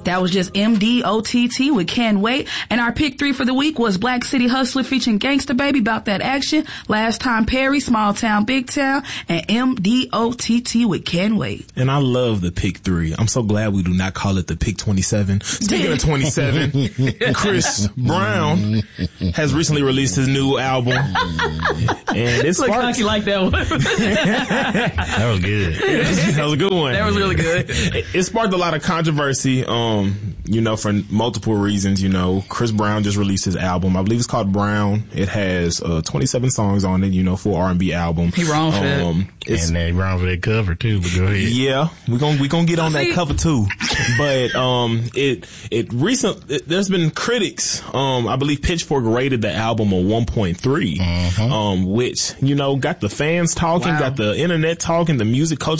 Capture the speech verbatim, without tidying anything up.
That was just M D O T T with Can't Wait. And our pick three for the week was Black City Hustler featuring Gangsta Baby, About That Action, Last Time Perry, Small Town Big Town, and M D O T T with Can't Wait. And I love the pick three. I'm so glad we do not call it the pick twenty-seven. Speaking of twenty-seven, Chris Brown has recently released his new album. And it's Look, Honky like that one. That was good. That was a good one. That was really good. It, it sparked a lot of controversy, um, you know, for multiple reasons. You know, Chris Brown just released his album. I believe it's called Brown. It has uh, twenty-seven songs on it, you know, full R and B album. He wrong for um, that. And they wrong for that cover too, but go ahead. Yeah, we're gonna, we're gonna get on that See? cover too. But, um, it, it recent, it, there's been critics, um, I believe Pitchfork rated the album a one point three, Mm-hmm. um, which, you know, got the fans talking, Wow. got the internet talking, the music culture